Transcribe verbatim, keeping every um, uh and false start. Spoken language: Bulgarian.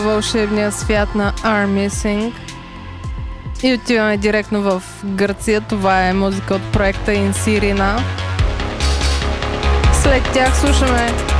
вълшебния свят на Are Missing. И отиваме директно в Гърция. Това е музика от проекта Инсирина. След тях слушаме